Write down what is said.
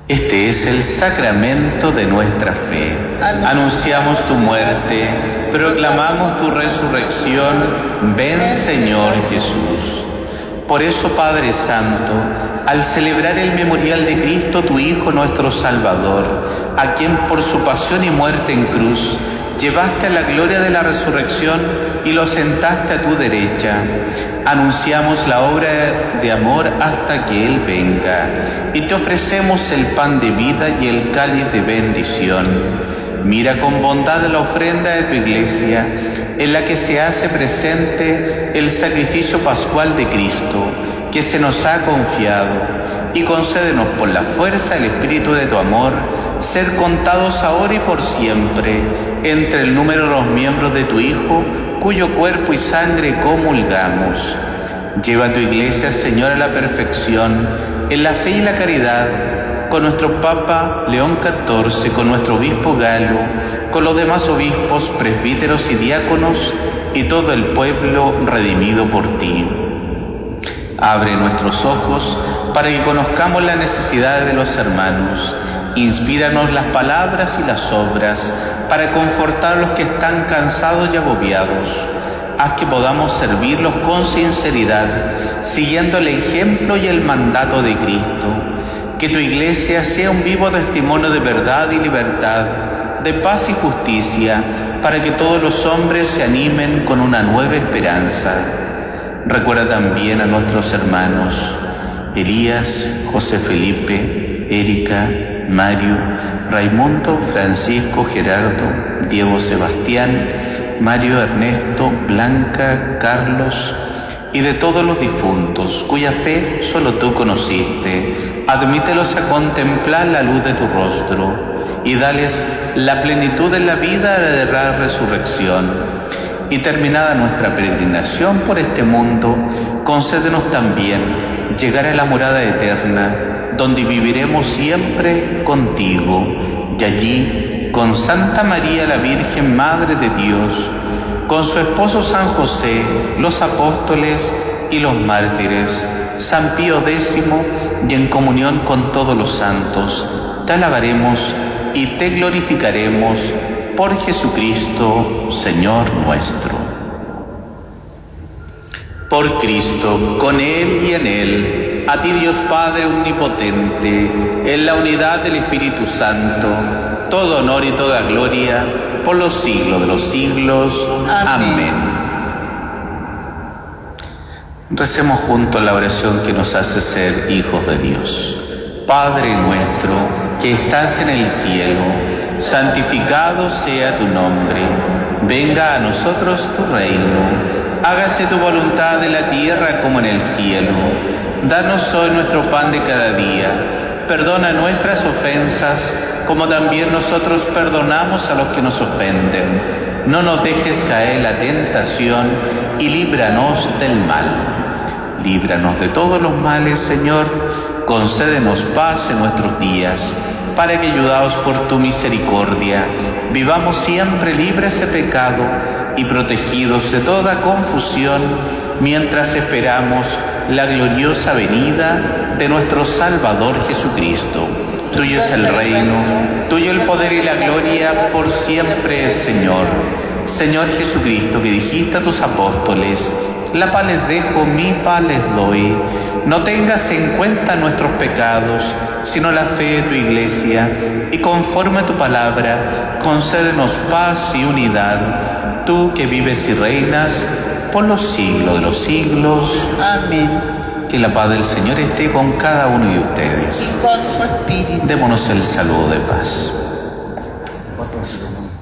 Este es el sacramento de nuestra fe. Anunciamos tu muerte, proclamamos tu resurrección. Ven, Señor Jesús. Por eso, Padre Santo, al celebrar el memorial de Cristo, tu Hijo, nuestro Salvador, a quien por su pasión y muerte en cruz llevaste a la gloria de la resurrección y lo sentaste a tu derecha, anunciamos la obra de amor hasta que Él venga, y te ofrecemos el pan de vida y el cáliz de bendición. Mira con bondad la ofrenda de tu Iglesia, en la que se hace presente el sacrificio pascual de Cristo, que se nos ha confiado, y concédenos por la fuerza del Espíritu de tu amor, ser contados ahora y por siempre entre el número de los miembros de tu Hijo, cuyo cuerpo y sangre comulgamos. Lleva a tu Iglesia, Señor, a la perfección, en la fe y la caridad, con nuestro Papa León XIV, con nuestro Obispo Galo, con los demás obispos, presbíteros y diáconos, y todo el pueblo redimido por ti. Abre nuestros ojos para que conozcamos las necesidades de los hermanos. Inspíranos las palabras y las obras para confortar a los que están cansados y agobiados. Haz que podamos servirlos con sinceridad, siguiendo el ejemplo y el mandato de Cristo. Que tu Iglesia sea un vivo testimonio de verdad y libertad, de paz y justicia, para que todos los hombres se animen con una nueva esperanza. Recuerda también a nuestros hermanos Elías, José Felipe, Erika, Mario, Raimundo, Francisco, Gerardo, Diego Sebastián, Mario Ernesto, Blanca, Carlos, y de todos los difuntos, cuya fe solo tú conociste. Admítelos a contemplar la luz de tu rostro, y dales la plenitud de la vida de la resurrección. Y terminada nuestra peregrinación por este mundo, concédenos también llegar a la morada eterna, donde viviremos siempre contigo, y allí, con Santa María la Virgen, Madre de Dios, con su esposo San José, los apóstoles y los mártires, San Pío X, y en comunión con todos los santos, te alabaremos y te glorificaremos por Jesucristo, Señor nuestro. Por Cristo, con Él y en Él, a ti Dios Padre omnipotente, en la unidad del Espíritu Santo, todo honor y toda gloria, por los siglos de los siglos. Amén. Recemos juntos la oración que nos hace ser hijos de Dios. Padre nuestro, que estás en el cielo, santificado sea tu nombre. Venga a nosotros tu reino. Hágase tu voluntad en la tierra como en el cielo. Danos hoy nuestro pan de cada día. Perdona nuestras ofensas, como también nosotros perdonamos a los que nos ofenden. No nos dejes caer en la tentación y líbranos del mal. Líbranos de todos los males, Señor. Concédenos paz en nuestros días, para que, ayudados por tu misericordia, vivamos siempre libres de pecado y protegidos de toda confusión, mientras esperamos la gloriosa venida de nuestro Salvador Jesucristo. Tuyo es el reino, tuyo el poder y la gloria por siempre, Señor. Señor Jesucristo, que dijiste a tus apóstoles: la paz les dejo, mi paz les doy. No tengas en cuenta nuestros pecados, sino la fe de tu Iglesia, y conforme a tu palabra, concédenos paz y unidad, tú que vives y reinas por los siglos de los siglos. Amén. Que la paz del Señor esté con cada uno de ustedes. Y con su espíritu. Démonos el saludo de paz.